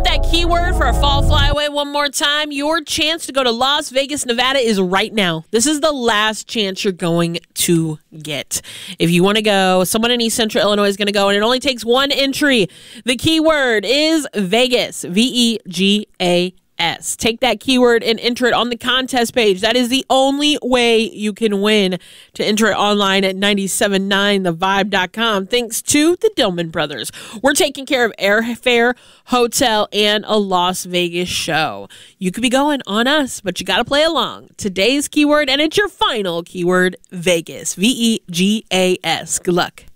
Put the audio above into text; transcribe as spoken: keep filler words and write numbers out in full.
want that keyword for a fall flyaway one more time? Your chance to go to Las Vegas, Nevada is right now. This is the last chance you're going to get. If you want to go, someone in East Central Illinois is going to go, and it only takes one entry. The keyword is Vegas, V E G A S. Take that keyword and enter it on the contest page. That is the only way you can win. To enter it online at nine seven nine the vibe dot com. Thanks to the Dillman Brothers. We're taking care of airfare, hotel, and a Las Vegas show. You could be going on us, but you got to play along. Today's keyword, and it's your final keyword, Vegas, V E G A S. Good luck.